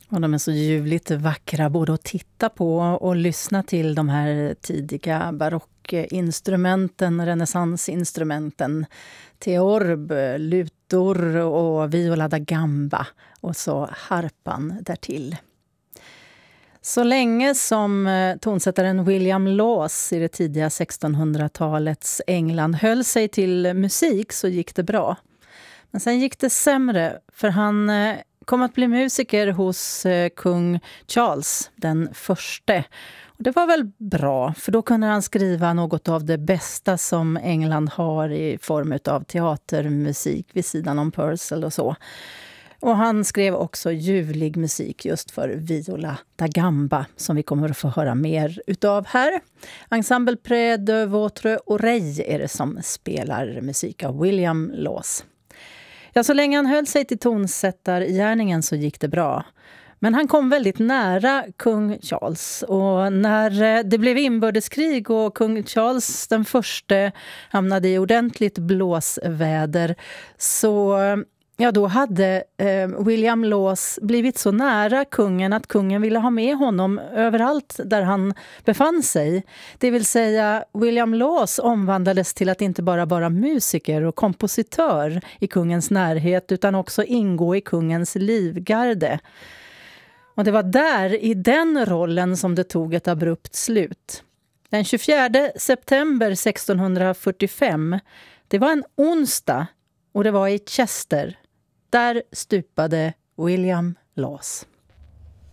Och de är så ljuvligt vackra både att titta på och lyssna till, de här tidiga barockinstrumenten, renässansinstrumenten, theorb, lutor och viola da gamba och så harpan därtill. Så länge som tonsättaren William Laws i det tidiga 1600-talets England höll sig till musik så gick det bra. Men sen gick det sämre, för han kom att bli musiker hos kung Charles den förste. Och det var väl bra, för då kunde han skriva något av det bästa som England har i form av teatermusik vid sidan om Purcell och så. Och han skrev också ljuvlig musik just för viola da gamba, som vi kommer att få höra mer utav här. Ensemble Près de votre oreille är det som spelar musik av William Laws. Ja, så länge han höll sig till tonsättargärningen så gick det bra. Men han kom väldigt nära kung Charles, och när det blev inbördeskrig och kung Charles den förste hamnade i ordentligt blåsväder, så då hade William Laws blivit så nära kungen att kungen ville ha med honom överallt där han befann sig. Det vill säga, William Laws omvandlades till att inte bara vara musiker och kompositör i kungens närhet, utan också ingå i kungens livgarde. Och det var där, i den rollen, som det tog ett abrupt slut. Den 24 september 1645, det var en onsdag och det var i Chester. Där stupade William Laws.